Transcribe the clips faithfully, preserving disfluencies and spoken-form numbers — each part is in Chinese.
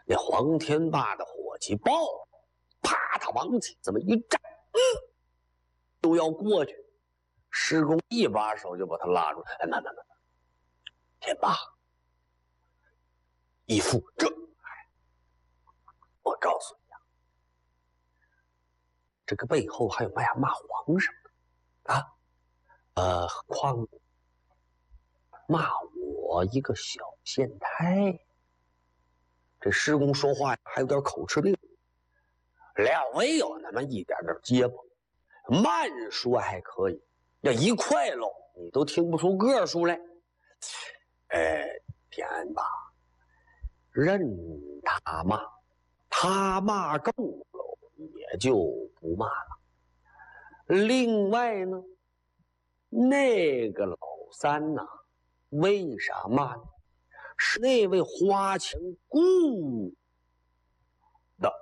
那黄天霸的火气爆了，啪，他往起这么一站，嗯，就要过去。施公一把手就把他拉住，哎，慢慢慢，天霸，义父，这，哎，我告诉你啊，这个背后还有嘛呀骂皇上的啊，呃，况骂我一个小县太。这施公说话还有点口吃病，略微有那么一点点结巴，慢说还可以，要一快喽，你都听不出个数来。哎，天霸，任他骂，他骂够了，也就不骂了。另外呢，那个老三呐、啊，为啥骂呢？是那位花钱雇的。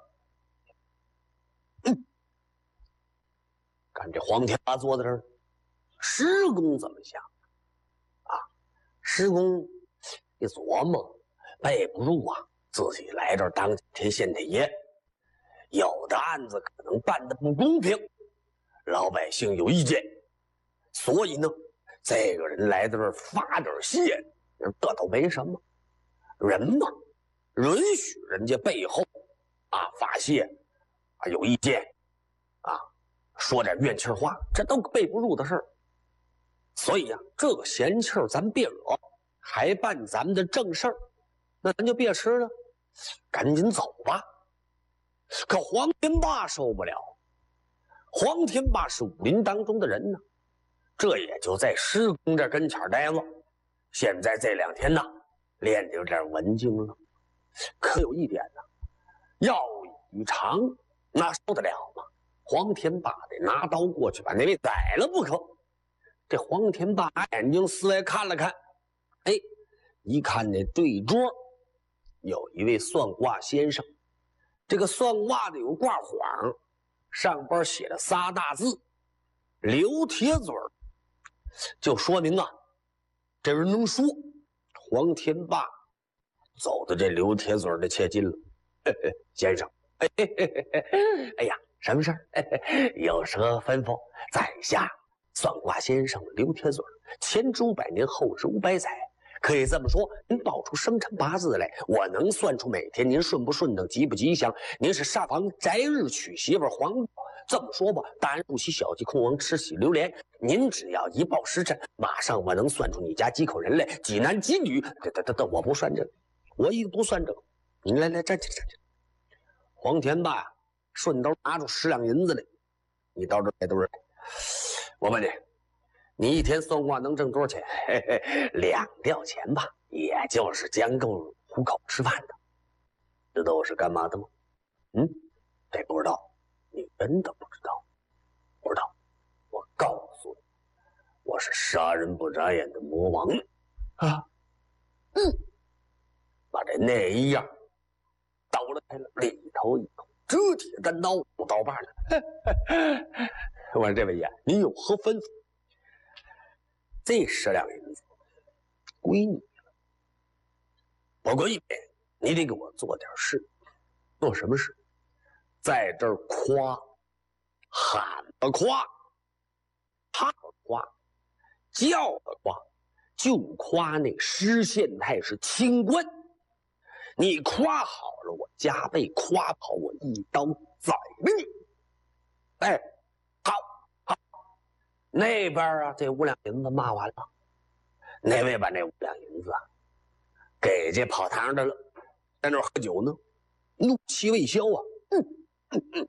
嗯，看这黄天霸坐在这儿，施公怎么想啊？施公一琢磨，背不住啊，自己来这儿当几天县太爷，有的案子可能办得不公平，老百姓有意见，所以呢，这个人来到这儿发点泄，这倒没什么。人嘛，允许人家背后啊发泄啊有意见啊，说点怨气话，这都背不住的事儿。所以呀、啊，这个闲气儿咱别惹，还办咱们的正事儿，那咱就别吃了，赶紧走吧。可黄天霸受不了，黄天霸是武林当中的人呢，这也就在施公这跟前待了。现在这两天呢，练得有点文静了。可有一点呢，要以长，那受得了吗？黄天霸得拿刀过去把那位宰了不可。这黄天霸眼睛四外看了看，哎，一看那对桌有一位算卦先生，这个算卦的有卦幌，上边写了仨大字刘铁嘴儿，就说明啊，这人能说。黄天霸走到这刘铁嘴的切近了，嘿嘿，先生，嘿嘿嘿嘿，哎呀，什么事儿？有何吩咐？在下算卦先生刘铁嘴，前知五百年，后知五百载。可以这么说，您报出生辰八字来，我能算出每天您顺不顺当，吉不吉祥。您是上房择日娶媳妇黄，这么说吧，大安入喜，小吉空亡，吃喜榴莲。您只要一报时辰，马上我能算出你家几口人来，几男几女。这、这、这，我不算这个，我一不算这个。您来来站起站起。黄天霸呀，顺兜拿出十两银子来，你到这来多少？我问你。你一天算卦能挣多少钱？嘿嘿，两吊钱吧，也就是将够糊口吃饭的。知道我是干嘛的吗？嗯，这不知道，你真的不知道？不知道，我告诉你，我是杀人不眨眼的魔王啊！嗯，把这内衣呀倒了开了，里头一口遮铁单刀，我刀把呢。我说这位爷，您有何吩咐？这十两银子归你了，不过一边你得给我做点事。做什么事？在这儿夸，喊的夸，怕的夸，叫的夸，就夸那施县太是清官。你夸好了，我加倍；夸不好，我一刀宰了你。哎，好。那边啊，这五两银子骂完了，那位把那五两银子啊给这跑堂的了，在那儿喝酒呢，怒气未消啊。嗯嗯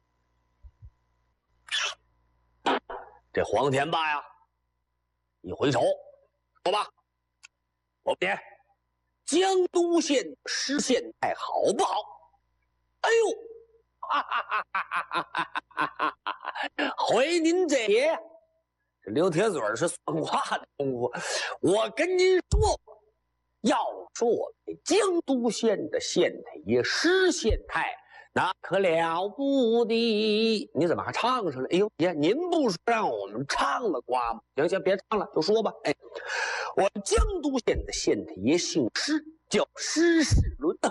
嗯，这黄天霸呀，一回头，说吧，我问你，江都县施县太好不好？哎呦，哈哈哈哈哈哈哈哈！回您这爷。这刘铁嘴是算卦的功夫，我跟您说，要说我们江都县的县太爷施县太，那可了不得！你怎么还唱上了？哎呦爷，您不是让我们唱了卦吗？行行，别唱了，就说吧。哎，我江都县的县太爷姓施，叫施世伦。